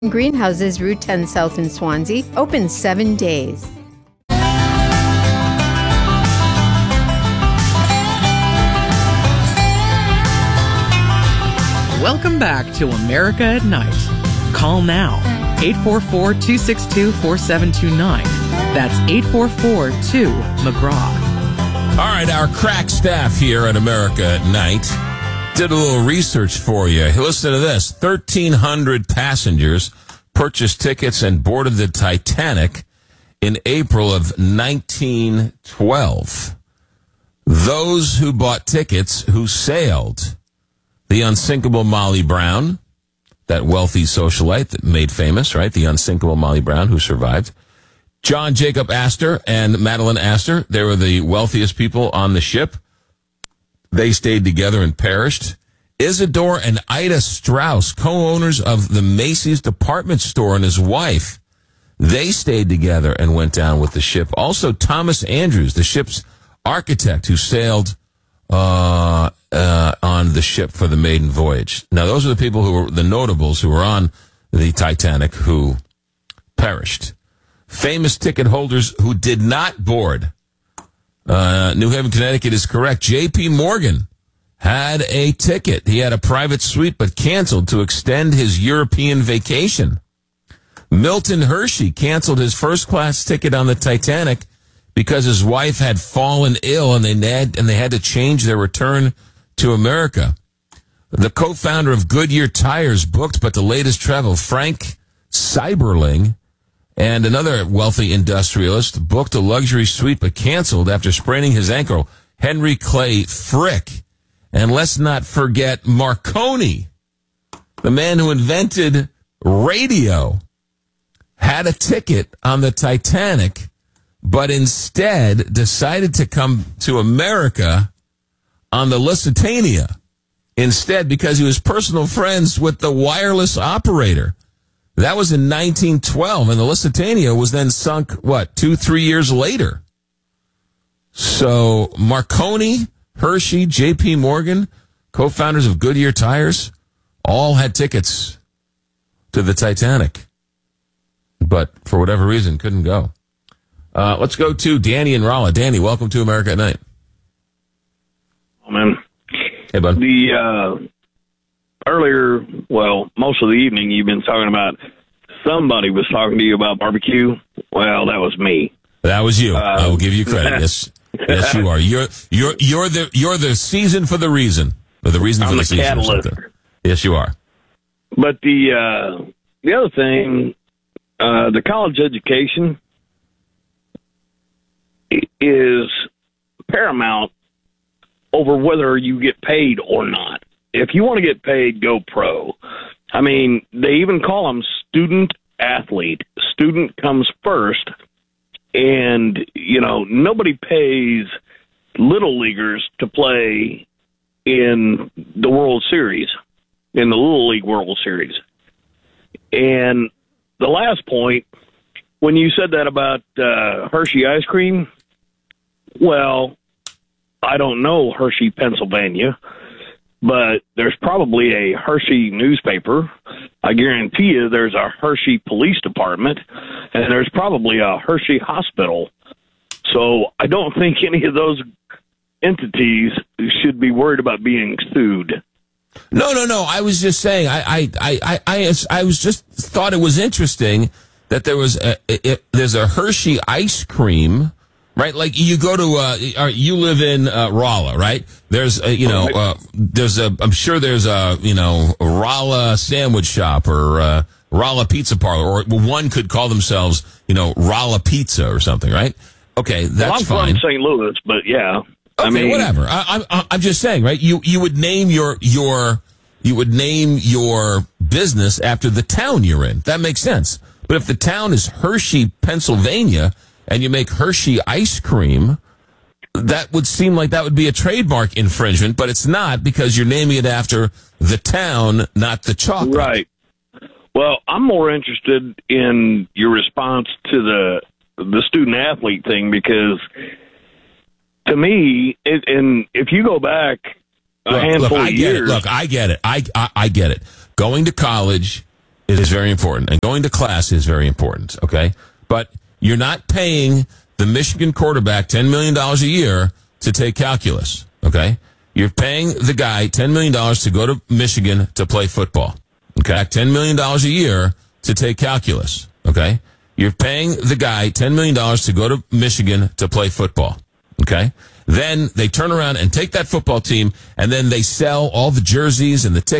Greenhouses, Route 10 South in Swansea, open 7 days. Welcome back to America at Night. Call now, 844-262-4729. That's 844-2-McGraw. All right, our crack staff here at America at Night did a little research for you. Listen to this. 1,300 passengers purchased tickets and boarded the Titanic in April of 1912. Those who bought tickets who sailed: the unsinkable Molly Brown, that wealthy socialite that made famous, right? The unsinkable Molly Brown who survived. John Jacob Astor and Madeline Astor, they were the wealthiest people on the ship. They stayed together and perished. Isidore and Ida Strauss, co-owners of the Macy's department store, and his wife, they stayed together and went down with the ship. Also, Thomas Andrews, the ship's architect who sailed on the ship for the maiden voyage. Now, those are the people who were the notables who were on the Titanic who perished. Famous ticket holders who did not board. New Haven, Connecticut is correct. J.P. Morgan had a ticket. He had a private suite but canceled to extend his European vacation. Milton Hershey canceled his first-class ticket on the Titanic because his wife had fallen ill and they had to change their return to America. The co-founder of Goodyear Tires booked but delayed his travel. Frank Seiberling and another wealthy industrialist booked a luxury suite but canceled after spraining his ankle. Henry Clay Frick. And let's not forget Marconi, the man who invented radio, had a ticket on the Titanic, but instead decided to come to America on the Lusitania instead because he was personal friends with the wireless operator. That was in 1912, and the Lusitania was then sunk, 2-3 years later. So Marconi, Hershey, J.P. Morgan, co-founders of Goodyear Tires, all had tickets to the Titanic, but for whatever reason couldn't go. Let's go to Danny and Rolla. Danny, welcome to America at Night. Oh, man. Hey, bud. Earlier, most of the evening, you've been talking about somebody was talking to you about barbecue. Well, that was me. That was you. I will give you credit. Yes, you are. You're the season for the reason, or the reason for the season. I'm the catalyst. Yes, you are. But the other thing, the college education is paramount over whether you get paid or not. If you want to get paid, go pro. I mean, they even call them student athlete. Student comes first. And, nobody pays little leaguers to play in the World Series, in the Little League World Series. And the last point, when you said that about Hershey ice cream, well, I don't know Hershey, Pennsylvania, but there's probably a Hershey newspaper. I guarantee you there's a Hershey police department, and there's probably a Hershey hospital. So I don't think any of those entities should be worried about being sued. No. I was just saying, I was just thought it was interesting that there's a Hershey ice cream. Right, like you go to, you live in Rolla, right? I'm sure there's a Rolla sandwich shop or Rolla pizza parlor, or one could call themselves, Rolla Pizza or something, right? Okay, that's fine. I'm from St. Louis, but yeah. Okay, I mean, whatever. I'm just saying, right? You would name your business after the town you're in. That makes sense. But if the town is Hershey, Pennsylvania, and you make Hershey ice cream, that would seem like that would be a trademark infringement, but it's not because you're naming it after the town, not the chocolate. Right. Well, I'm more interested in your response to the student-athlete thing because, to me, and if you go back handful of years... I get it. I get it. Going to college is very important, and going to class is very important, okay? But you're not paying the Michigan quarterback $10 million a year to take calculus, okay? You're paying the guy $10 million to go to Michigan to play football, okay? $10 million a year to take calculus, okay? You're paying the guy $10 million to go to Michigan to play football, okay? Then they turn around and take that football team, and then they sell all the jerseys and the tickets